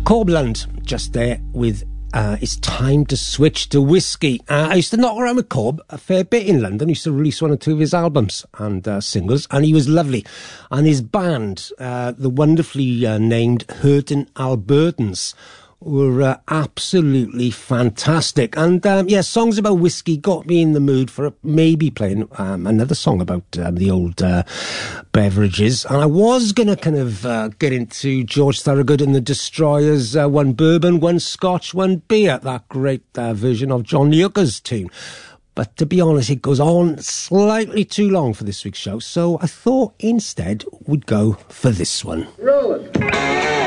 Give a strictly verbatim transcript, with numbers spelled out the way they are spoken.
Corbland, just there with uh, It's Time to Switch to Whiskey. Uh, I used to knock around with Corb a fair bit in London. He used to release one or two of his albums and uh, singles, and he was lovely. And his band, uh, the wonderfully uh, named Hurtin' Albertans, were uh, absolutely fantastic. And um, yeah, songs about whiskey got me in the mood for a, maybe playing um, another song about um, the old uh, beverages. And I was going to kind of uh, get into George Thorogood and the Destroyers, uh, one bourbon, one scotch, one beer, that great uh, version of John Lee Hooker's tune. But to be honest, it goes on slightly too long for this week's show, so I thought instead we'd go for this one. Roll it.